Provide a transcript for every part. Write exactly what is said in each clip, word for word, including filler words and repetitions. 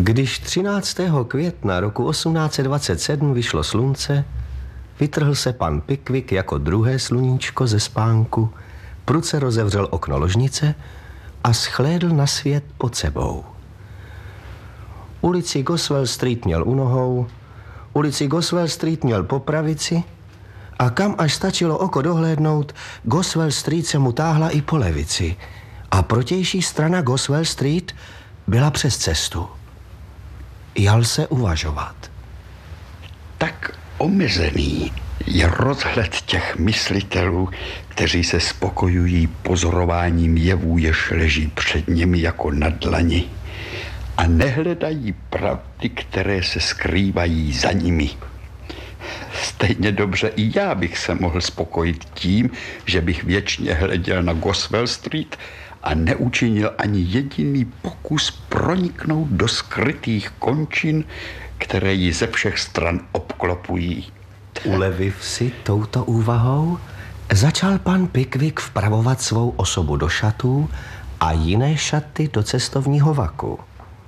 Když třináctého května roku osmnáct set dvacet sedm vyšlo slunce, vytrhl se pan Pickwick jako druhé sluníčko ze spánku, prudce rozevřel okno ložnice a shlédl na svět pod sebou. Ulici Goswell Street měl u nohou, ulici Goswell Street měl po pravici a kam až stačilo oko dohlédnout, Goswell Street se mu táhla i po levici a protější strana Goswell Street byla přes cestu. Jal se uvažovat. Tak omezený je rozhled těch myslitelů, kteří se spokojují pozorováním jevů, jež leží před nimi jako na dlani a nehledají pravdy, které se skrývají za nimi. Stejně dobře i já bych se mohl spokojit tím, že bych věčně hleděl na Goswell Street a neučinil ani jediný pokus proniknout do skrytých končin, které ji ze všech stran obklopují. Uleviv si touto úvahou, začal pan Pickwick vpravovat svou osobu do šatů a jiné šaty do cestovního vaku.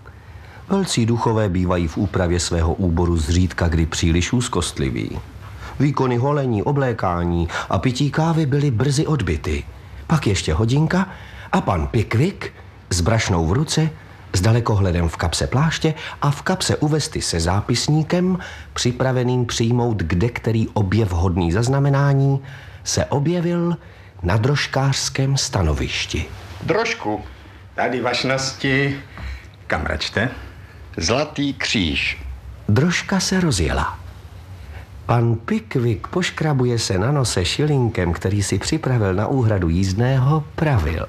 Velcí duchové bývají v úpravě svého úboru zřídka kdy příliš úzkostliví. Výkony holení, oblékání a pití kávy byly brzy odbyty. Pak ještě hodinka a pan Pickwick s brašnou v ruce, s dalekohledem v kapse pláště a v kapse u vesty se zápisníkem, připraveným přijmout kdekterý objev hodný zaznamenání, se objevil na drožkářském stanovišti. Drožku. Tady vašnosti. Kam račte? Zlatý kříž. Drožka se rozjela. Pan Pickwick poškrabuje se na nose šilinkem, který si připravil na úhradu jízdného, pravil.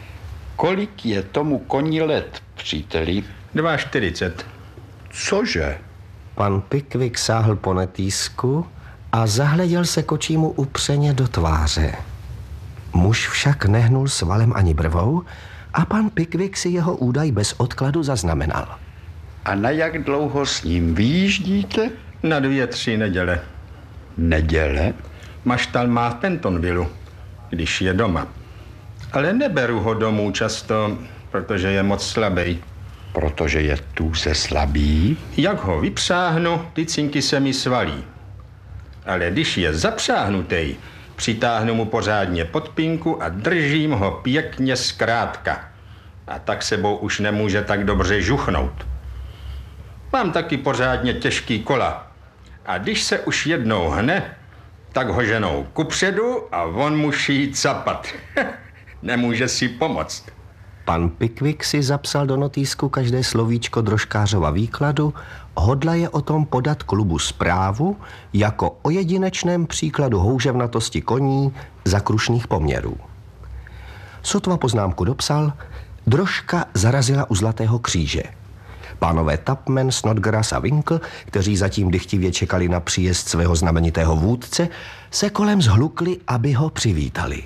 Kolik je tomu koni let, příteli? čtyřicet dva. Cože? Pan Pickwick sáhl po netýsku a zahleděl se kočímu upřeně do tváře. Muž však nehnul svalem ani brvou a pan Pickwick si jeho údaj bez odkladu zaznamenal. A na jak dlouho s ním vyjíždíte? Na dvě, tři neděle. Neděle? Maštal má v Pentonvillu, když je doma. Ale neberu ho domů často, protože je moc slabý. Protože je tu se slabý? Jak ho vypřáhnu, ty cinky se mi svalí. Ale když je zapřáhnutý, přitáhnu mu pořádně podpínku a držím ho pěkně zkrátka. A tak sebou už nemůže tak dobře žuchnout. Mám taky pořádně těžký kola. A když se už jednou hne, tak ho ženou kupředu a on musí capat. Nemůže si pomoct. Pan Pickwick si zapsal do notýsku každé slovíčko drožkářova výkladu, hodlaje o tom podat klubu zprávu jako o jedinečném příkladu houževnatosti koní za krušných poměrů. Sotva poznámku dopsal, drožka zarazila u Zlatého kříže. Pánové Tupman, Snodgrass a Winkle, kteří zatím dychtivě čekali na příjezd svého znamenitého vůdce, se kolem zhlukli, aby ho přivítali.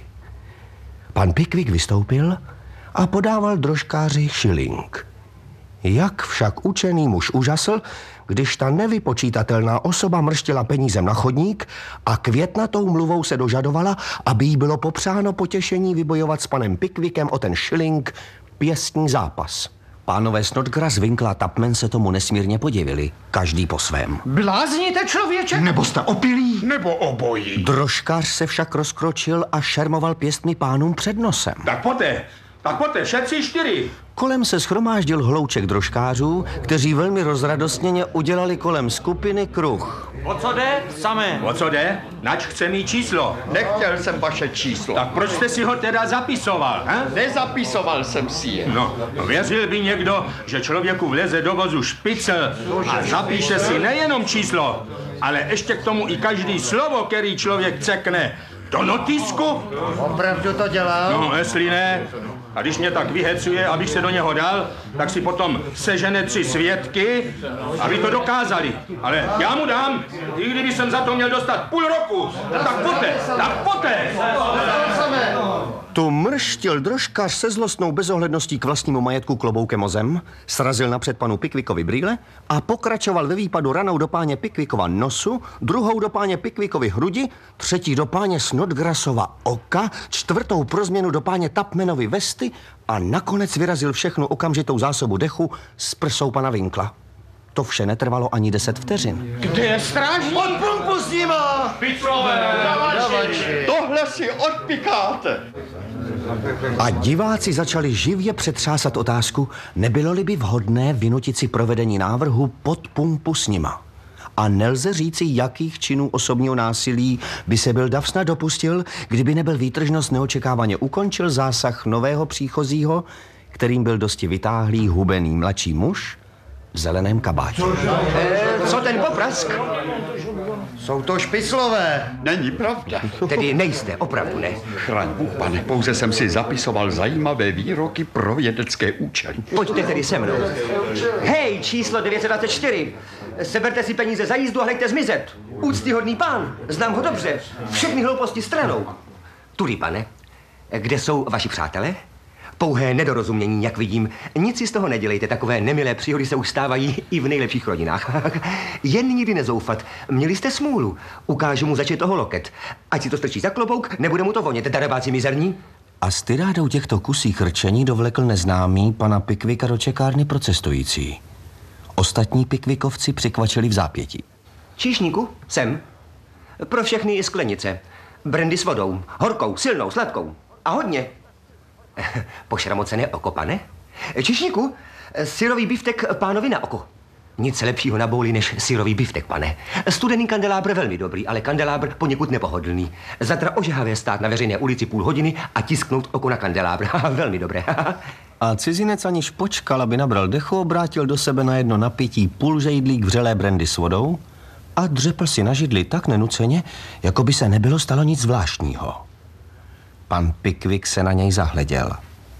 Pan Pickwick vystoupil a podával drožkáři šiling. Jak však učený muž užasl, když ta nevypočítatelná osoba mrštila penízem na chodník a květnatou mluvou se dožadovala, aby jí bylo popřáno potěšení vybojovat s panem Pickwickem o ten šiling pěstní zápas. Pánové Snodgrass, Winkle a Tupman se tomu nesmírně podivili, každý po svém. Blázníte, člověče? Nebo jste opilí? Nebo obojí. Drožkář se však rozkročil a šermoval pěstmi pánům před nosem. Tak poté, tak poté, všetci čtyři. Kolem se shromáždil hlouček drožkářů, kteří velmi rozradostněně udělali kolem skupiny kruh. O co jde? Samé. O co jde? Nač chce mít číslo. Nechtěl jsem vaše číslo. Tak proč jste si ho teda zapisoval, he? Nezapisoval jsem si je. No, věřil by někdo, že člověku vleze do vozu špicel a zapíše si nejenom číslo, ale ještě k tomu i každý slovo, který člověk cekne. Do notýsku? Opravdu to dělal? No, jestli ne. A když mě tak vyhecuje, abych se do něho dal, tak si potom sežene tři svědky, aby to dokázali. Ale já mu dám, i kdyby jsem za to měl dostat půl roku, tak poté, tak poté. Tu mrštil drožkař se zlostnou bezohledností k vlastnímu majetku kloboukem o zem, srazil napřed panu Pickvickovi brýle a pokračoval ve výpadu ranou do páně Pickwickova nosu, druhou do páně Pickwickovy hrudi, třetí do páně Snodgrassova oka, čtvrtou pro změnu do páně Tupmanovy vesty a nakonec vyrazil všechnu okamžitou zásobu dechu s prsou pana Winkla. To vše netrvalo ani deset vteřin. Kde je strážník? Od pumpu s nima! Tohle si odpikáte. A diváci začali živě přetřásat otázku, nebylo-li by vhodné vynutit si provedení návrhu pod pumpu s nima. A nelze říci, jakých činů osobního násilí by se byl dav snad dopustil, kdyby nebyl výtržnost neočekávaně ukončil zásah nového příchozího, kterým byl dosti vytáhlý hubený mladší muž v zeleném kabátě. E, co ten poprask? Jsou to špiclové. Není pravda. Tedy nejste, opravdu ne. Chraň Bůh, pane, pouze jsem si zapisoval zajímavé výroky pro vědecké účely. Pojďte tedy se mnou. Hej, číslo devět set dvacet čtyři. Seberte si peníze za jízdu a hleďte zmizet. Úctyhodný pán, znám ho dobře. Všechny hlouposti stranou. Tudy, pane, kde jsou vaši přátelé? Pouhé nedorozumění, jak vidím. Nic si z toho nedělejte, takové nemilé příhody se už stávají i v nejlepších rodinách. Jen nikdy nezoufat. Měli jste smůlu. Ukážu mu začít toho loket. Ať si to strčí za klobouk, nebude mu to vonět, darebáci mizerní. A s tyrádou těchto kusích rčení dovlekl neznámý pana Pickwicka do čekárny pro cestující. Ostatní Pickwickovci přikvačili v zápětí. Číšníku, sem. Pro všechny i sklenice. Brandy s vodou. Horkou, silnou, sladkou. A hodně. Pošramocené oko, pane? Číšníku, syrový biftek pánovi na oko. Nic lepšího na bouli než syrový biftek, pane. Studený kandelábr velmi dobrý, ale kandelábr poněkud nepohodlný. Zatra ožehavé stát na veřejné ulici půl hodiny a tisknout oko na kandelábr. Velmi dobré. A cizinec aniž počkal, aby nabral dechu, obrátil do sebe na jedno napití půl žejdlík vřelé brandy s vodou a dřepl si na židli tak nenuceně, jako by se nebylo stalo nic zvláštního. Pan Pickwick se na něj zahleděl.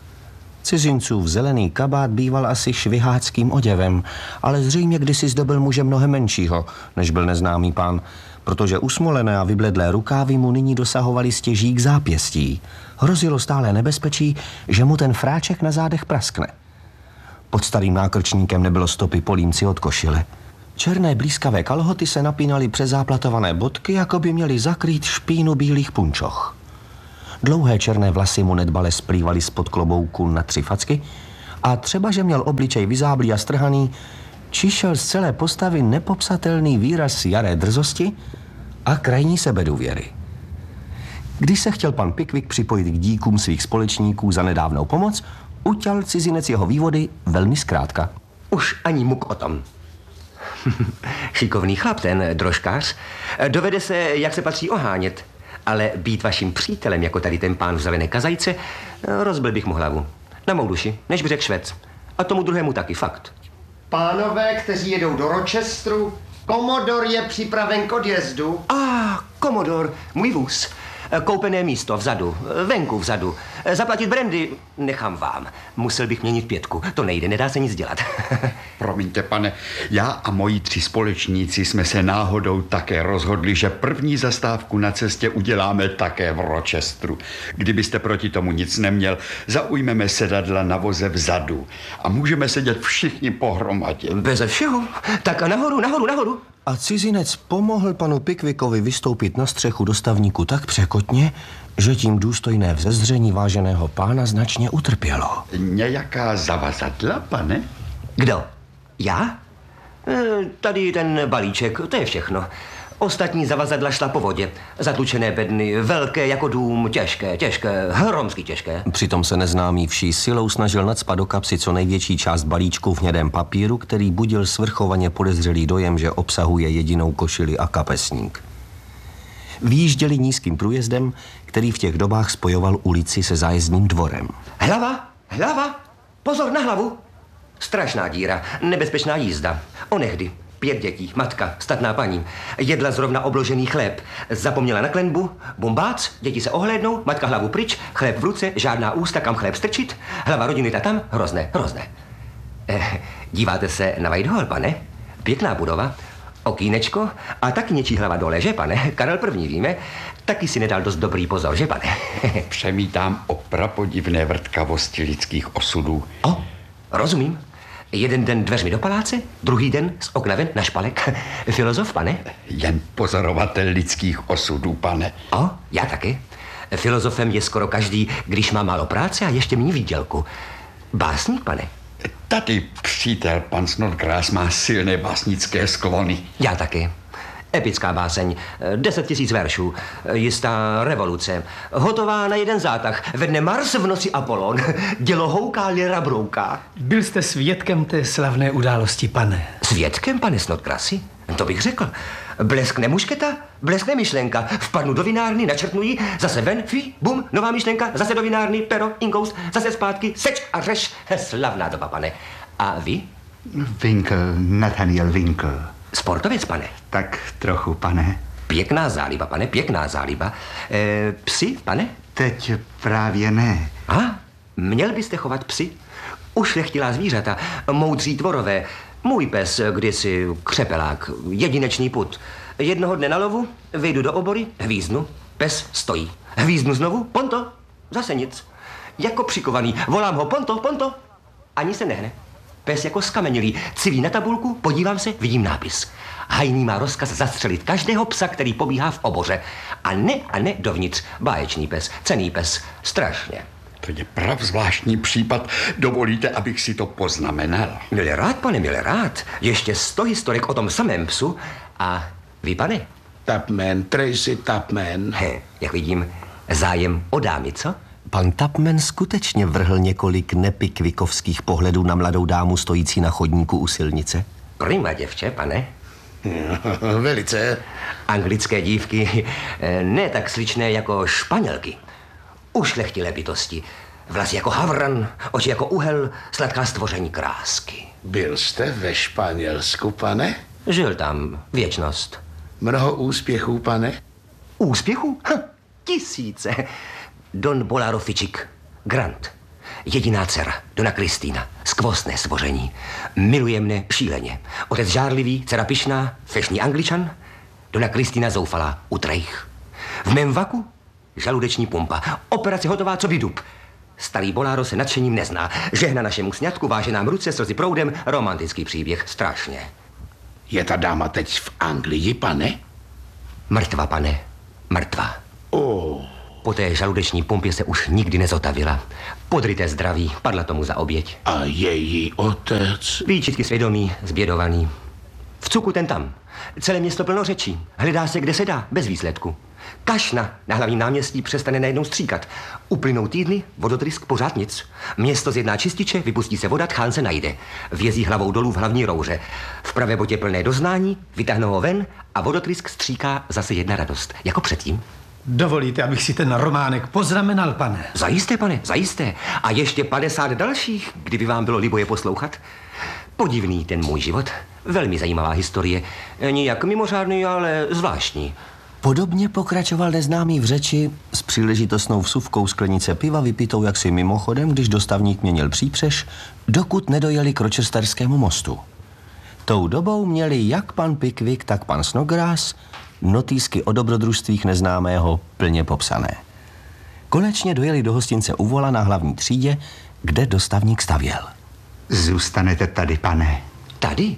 Cizincův zelený kabát býval asi šviháckým oděvem, ale zřejmě kdysi zdobil muže mnohem menšího, než byl neznámý pán, protože usmolené a vybledlé rukávy mu nyní dosahovaly stěží k zápěstí. Hrozilo stále nebezpečí, že mu ten fráček na zádech praskne. Pod starým nákrčníkem nebylo stopy po límci od košile. Černé blízkavé kalhoty se napínaly přes záplatované bodky, jako by měly zakrýt špínu bílých punčoch. Dlouhé černé vlasy mu nedbale splývaly spod klobouku na tři facky a třeba, že měl obličej vyzáblý a strhaný, čišel z celé postavy nepopsatelný výraz jaré drzosti a krajní sebedůvěry. Když se chtěl pan Pickwick připojit k díkům svých společníků za nedávnou pomoc, uťal cizinec jeho vývody velmi zkrátka. Už ani muk o tom. Šikovný chlap, ten drožkář. Dovede se, jak se patří, ohánět. Ale být vaším přítelem, jako tady ten pán v zelené kazajce, rozbil bych mu hlavu. Na mou duši, než by řekl Švec. A tomu druhému taky, fakt. Pánové, kteří jedou do Rochesteru, komodor je připraven k odjezdu. A, ah, komodor, můj vůz. Koupené místo vzadu, venku vzadu. Zaplatit brandy nechám vám. Musel bych měnit pětku. To nejde, nedá se nic dělat. Promiňte, pane, já a moji tři společníci jsme se náhodou také rozhodli, že první zastávku na cestě uděláme také v Rochesteru. Kdybyste proti tomu nic neměl, zaujmeme sedadla na voze vzadu a můžeme sedět všichni pohromadě. Beze všeho. Tak a nahoru, nahoru, nahoru. A cizinec pomohl panu Pickwickovi vystoupit na střechu dostavníku tak překotně, že tím důstojné vzezření váženého pána značně utrpělo. Nějaká zavazadla, pane? Kdo? Já? E, tady ten balíček, to je všechno. Ostatní zavazadla šla po vodě. Zatlučené bedny, velké jako dům, těžké, těžké, hromsky těžké. Přitom se neznámý vší silou snažil nacpat do kapsy co největší část balíčku v hnědém papíru, který budil svrchovaně podezřelý dojem, že obsahuje jedinou košili a kapesník. Výjížděli nízkým průjezdem, který v těch dobách spojoval ulici se zájezdním dvorem. Hlava, hlava, pozor na hlavu. Strašná díra, nebezpečná jízda. Onehdy. Pět dětí, matka, statná paní. Jedla zrovna obložený chléb. Zapomněla na klenbu, bombác, děti se ohlédnou, matka hlavu pryč, chléb v ruce, žádná ústa, kam chléb strčit, hlava rodiny ta tam, hrozné, hrozné. Eh, díváte se na Whitehall, pane? Pěkná budova. okýnečko a taky něčí hlava dole, že pane? Karel první, víme, taky si nedal dost dobrý pozor, že pane? Přemítám o prapodivné vrtkavosti lidských osudů. O, rozumím. Jeden den dveřmi do paláce, druhý den z okna ven na špalek. Filozof, pane? Jen pozorovatel lidských osudů, pane. O, já taky. Filozofem je skoro každý, když má málo práce a ještě méně výdělku. Básník, pane? Tady přítel, pan Snodgrass, má silné básnické sklony. Já taky. Epická báseň, deset tisíc veršů, jistá revoluce, hotová na jeden zátah, ve dne Mars, v noci Apollon, dělo houká, lira brouká. Byl jste svědkem té slavné události, pane? Svědkem, pane Snodgrassi? To bych řekl. Bleskne mušketa, bleskne myšlenka, vpadnu do vinárny, načrtnu ji, zase ven, fi, bum, nová myšlenka, zase do vinárny, pero, inkous, zase zpátky, seč a řeš. Slavná doba, pane. A vy? Winkl, Nathaniel Winkl. Sportovec, pane. Tak trochu, pane. Pěkná záliba, pane, pěkná záliba. E, psi, pane? Teď právě ne. A, měl byste chovat psy? Ušlechtilá zvířata, moudří tvorové. Můj pes kdysi křepelák, jedinečný put. Jednoho dne na lovu, vyjdu do obory, hvíznu, pes stojí. Hvíznu znovu, Ponto, zase nic. Jako přikovaný, volám ho, Ponto, Ponto. Ani se nehne. Pes jako skamenilý, civí na tabulku, podívám se, vidím nápis. Hajný má rozkaz zastřelit každého psa, který pobíhá v oboře. A ne, a ne dovnitř. Báječný pes, cenný pes, strašně. To je prav zvláštní případ. Dovolíte, abych si to poznamenal? Milé rád, pane, milé rád. Ještě sto historek o tom samém psu. A vy, pane? Tupman, Tracy Tupman. He, jak vidím, zájem o dámy, co? Pan Tupman skutečně vrhl několik nepikvikovských pohledů na mladou dámu stojící na chodníku u silnice. Prima děvče, pane. Velice. Anglické dívky, ne tak sličné jako Španělky. Ušlechtilé bytosti. Vlasy jako havran, oči jako uhel, sladká stvoření krásky. Byl jste ve Španělsku, pane? Žil tam věčnost. Mnoho úspěchů, pane? Úspěchu? Ha, tisíce. Don Bolaro Fičik, Grant. Jediná dcera, Dona Kristýna, skvostné stvoření. Miluje mne šíleně. Otec žárlivý, dcera pyšná, fešný Angličan. Dona Kristýna zoufalá, utrejch. V mém vaku žaludeční pumpa. Operace hotová, co by dub. Starý Bolaro se nadšením nezná. Žehna našemu sňatku, váže nám ruce, slzy proudem, romantický příběh, strašně. Je ta dáma teď v Anglii, pane? Mrtva, pane, mrtva. Oh. Po té žaludeční pumpě se už nikdy nezotavila. Podryté zdraví, padla tomu za oběť. A její otec? Výčitky svědomí, zbědovaný. V cuku ten tam. Celé město plno řečí. Hledá se, kde se dá, bez výsledku. Kašna na hlavním náměstí přestane najednou stříkat. Uplynou týdny, vodotrysk pořád nic. Město zjedná čističe, vypustí se voda, tchán se najde. Vězí hlavou dolů v hlavní rouře. V pravé botě plné doznání, vytáhnou ho ven a vodotrysk stříká zase jedna radost, jako předtím. Dovolíte, abych si ten románek poznamenal, pane? Zajisté, pane, zajisté. A ještě padesát dalších, kdyby vám bylo libo je poslouchat. Podivný ten můj život. Velmi zajímavá historie. Nijak mimořádný, ale zvláštní. Podobně pokračoval neznámý v řeči s příležitostnou vsuvkou sklenice piva vypitou jaksi mimochodem, když dostavník měnil přípřež, dokud nedojeli k Rochesterskému mostu. Tou dobou měli jak pan Pickwick, tak pan Snodgrass notýsky o dobrodružstvích neznámého plně popsané. Konečně dojeli do hostince Uvola na hlavní třídě, kde dostavník stavěl. Zůstanete tady, pane. Tady?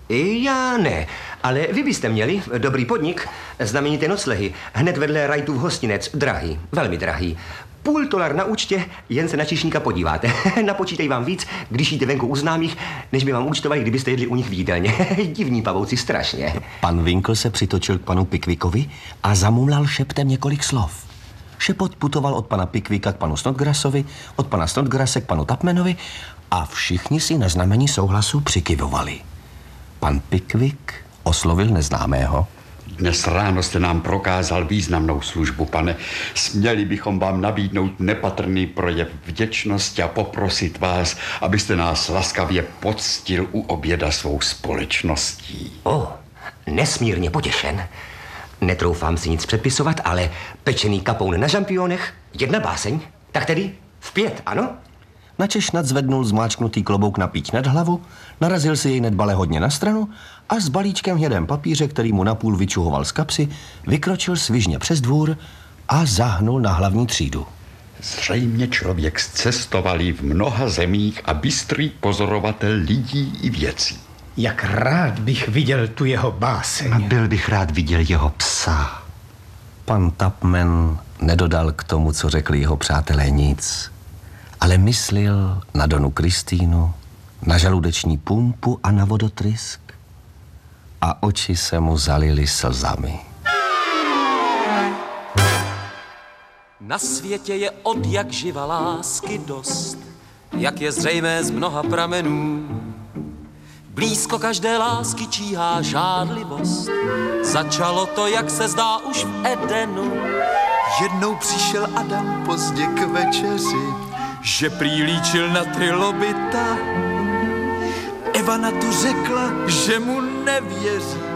Já ne, ale vy byste měli dobrý podnik, znamenité noclehy, hned vedle Wrightův hostinec, drahý, velmi drahý. Půl dolar na účtě, jen se na číšníka podíváte. Napočítají vám víc, když jíte venku u známých, než by vám účtovali, kdybyste jedli u nich v jídelně. Divní pavouci, strašně. Pan Winkl se přitočil k panu Pickwickovi a zamumlal šeptem několik slov. Šepot putoval od pana Pickwicka k panu Snodgrassovi, od pana Snodgrasse k panu Tupmanovi a všichni si na znamení souhlasu přikyvovali. Pan Pickwick oslovil neznámého. Dnes ráno jste nám prokázal významnou službu, pane. Směli bychom vám nabídnout nepatrný projev vděčnosti a poprosit vás, abyste nás laskavě poctil u oběda svou společností. O, nesmírně potěšen. Netroufám si nic předpisovat, ale pečený kapoun na žampionech, jedna báseň, tak tedy v pět, ano? načež nadzvednul zmáčknutý klobouk napíť nad hlavu, narazil si jej nedbale hodně na stranu a s balíčkem hnědém papíře, který mu napůl vyčuhoval z kapsy, vykročil svižně přes dvůr a zahnul na hlavní třídu. Zřejmě člověk zcestovalý v mnoha zemích a bystrý pozorovatel lidí i věcí. Jak rád bych viděl tu jeho báseň. A byl bych rád viděl jeho psa. Pan Tupman nedodal k tomu, co řekli jeho přátelé, nic, ale myslil na Donu Kristýnu, na žaludeční pumpu a na vodotrysk a oči se mu zalily slzami. Na světě je od jak živa lásky dost, jak je zřejmé z mnoha pramenů. Blízko každé lásky číhá žádlivost, začalo to, jak se zdá, už v Edenu. Jednou přišel Adam pozdě k večeři, že prý líčil na trilobita. Eva na to řekla, že mu nevěří.